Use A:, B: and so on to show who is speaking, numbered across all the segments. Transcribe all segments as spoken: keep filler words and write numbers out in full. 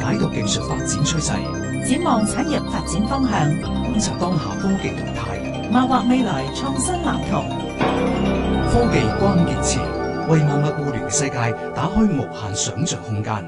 A: 解讀技術發展趨勢，
B: 展望產業發展方向，
A: 觀察當下科技動態，
B: 謀劃未來創新藍圖。
A: 科技關鍵詞，為萬物互聯世界打開無限想像空間。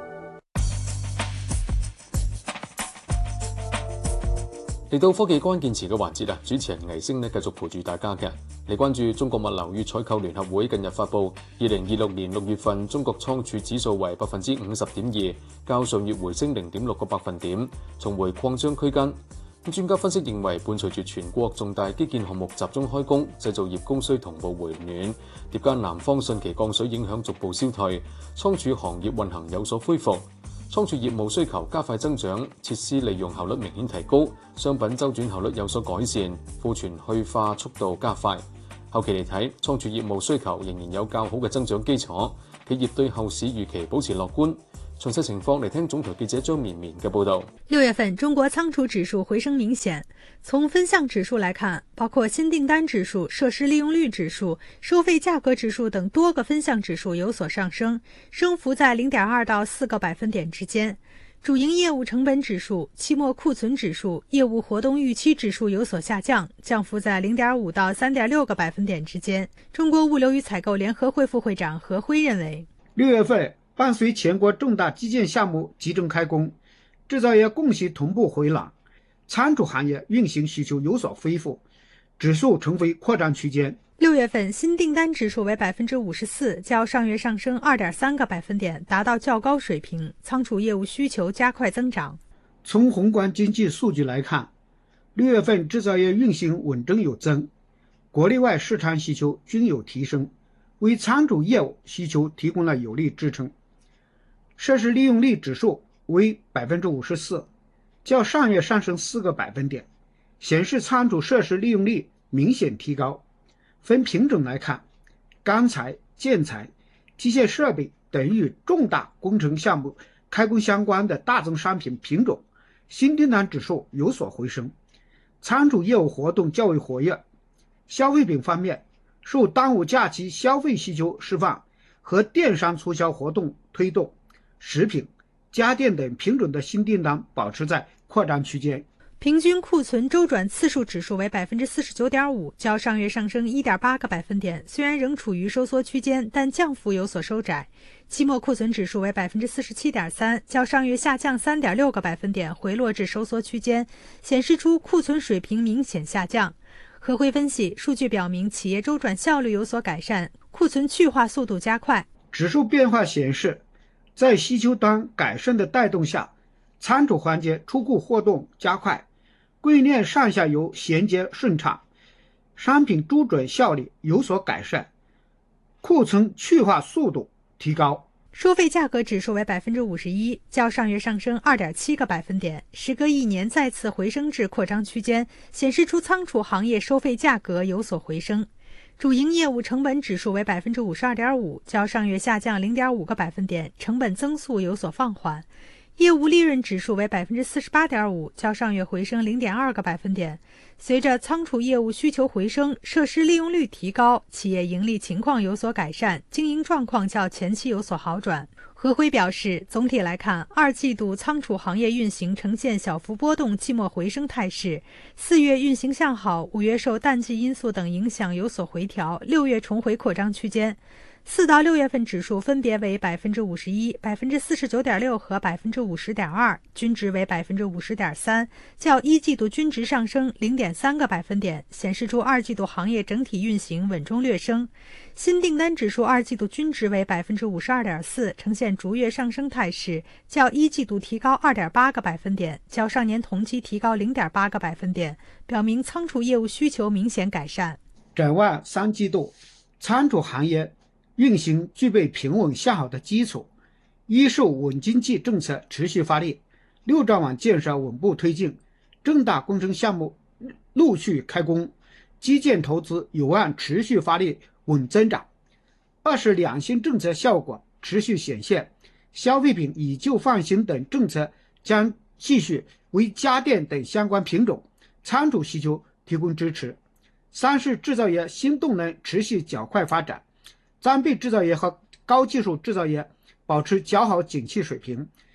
C: 嚟到科技關鍵詞嘅環節啊，主持人倪星呢繼續陪住大家嘅嚟關注中國物流與採購聯合會近日發布二零二六年六月份中國倉儲指數為百分之五十點二，較上月回升零點六個百分點，重回擴張區間。咁專家分析認為，伴隨住全國重大基建項目集中開工，製造業供需同步回暖，疊加南方汛期降水影響逐步消退，倉儲行業運行有所恢復。倉儲業務需求加快增長，設施利用效率明顯提高，商品周轉效率有所改善，庫存去化速度加快。後期嚟睇，倉儲業務需求仍然有較好嘅增長基礎，企業對後市預期保持樂觀。詳細情況嚟聽總台記者張綿綿嘅報道。
D: 六月份中國倉儲指數回升明顯，從分項指數來看，包括新訂單指數、設施利用率指數、收費價格指數等多個分項指數有所上升，升幅在 零點二到四個百分點之間。主營業務成本指數、期末庫存指數、業務活動預期指數有所下降，降幅在 零點五到三點六個百分點之間。中國物流與採購聯合會副會長何輝認為，
E: 六月份伴隨全國重大基建項目集中開工，製造業供需同步回暖，倉儲行業運行需求有所恢復，指數重回擴張區間。
D: 六月份新訂單指數為百分之五十四，較上月上升二點三個百分點，達到較高水平。倉儲業務需求加快增長。
E: 從宏觀經濟數據來看，六月份製造業運行穩中有增，國內外市場需求均有提升，為倉儲業務需求提供了有力支撐。設施利用率指數為百分之五十四，較上月上升四個百分點，顯示倉儲設施利用率明顯提高。分品種來看，鋼材、建材、機械設備等與重大工程項目開工相關的大宗商品品種，新訂單指數有所回升，倉儲業務活動較為活躍。消費品方面，受端午假期消費需求釋放和電商促銷活動推動，食品、家電等品種的新訂單保持在擴張區間。
D: 平均庫存周轉次數指數為百分之四十九點五，較上月上升一點八個百分點，雖然仍處於收縮區間，但降幅有所收窄。期末庫存指數為百分之四十七點三，較上月下降三點六個百分點，回落至收縮區間，顯示出庫存水平明顯下降。何輝分析，數據表明企業周轉效率有所改善，庫存去化速度加快。
E: 指數變化顯示，在需求端改善的帶動下，倉儲環節出庫活動加快，供應鏈上下游銜接順暢，商品周轉效率有所改善，庫存去化速度提高。
D: 收費價格指數為百分之五十一，較上月上升二點七個百分點，時隔一年再次回升至擴張區間，顯示出倉儲行業收費價格有所回升。主營業務成本指數為百分之五十二點五，較上月下降零點五個百分點，成本增速有所放緩。業務利潤指數為百分之四十八點五，較上月回升零點二個百分點。隨着倉儲業務需求回升，設施利用率提高，企業盈利情況有所改善，經營狀況較前期有所好轉。何輝表示，總體來看，二季度倉儲行業運行呈現小幅波動、季末回升態勢。四月運行向好，五月受淡季因素等影響有所回調，六月重回擴張區間。四到六月份指數分別為百分之五十一、百分之四十九點六和百分之五十點二，均值為百分之五十點三，較一季度均值上升零點三個百分點，顯示出二季度行業整體運行穩中略升。新訂單指數二季度均值為百分之五十二點四，呈現逐月上升態勢，較一季度提高二點八個百分點，較上年同期提高零點八個百分點，表明倉儲業務需求明顯改善。
E: 展望三季度，倉儲行業運行具備平穩向好的基礎，一受穩經濟政策持續發力，六縱網建設穩步推進，重大工程項目陸續開工，基建投資有望持續發力穩增長。二是兩性政策效果持續顯現，消費品以舊放新等政策將繼續為家電等相關品種倉儲需求提供支持。三是製造業新動能持續較快發展，裝備製造業和高技術製造業保持較好景氣水平，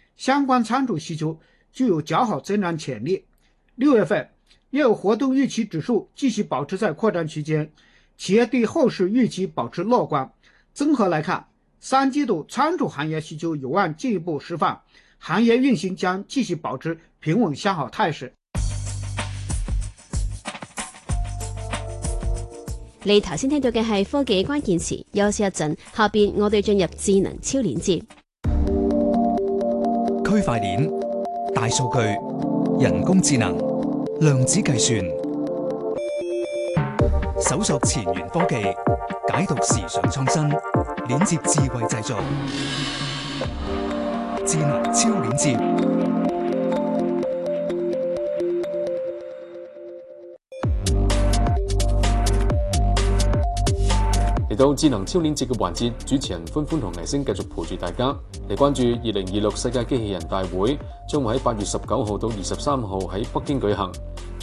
E: 相關參數需求具有較好增長潛力。六月份業務活動預期指數繼續保持在擴張區間，企業對後市預期保持樂觀。綜合來看，三季度倉儲行業需求有望進一步釋放，行業運行將繼續保持平穩向好態勢。
F: 你頭先聽到嘅係科技關鍵詞，休息一陣，下邊我哋進入智能超鏈接。
A: 區塊鏈、大數據、人工智能、量子計算，搜索前沿科技，解讀時尚創新，鏈接智慧製造，智能超鏈接。
C: 嚟到智能超鏈接嘅環節，主持人歡歡同倪星繼續陪住大家嚟關注二零二六世界機器人大會，將會喺八月十九號到二十三號喺北京舉行。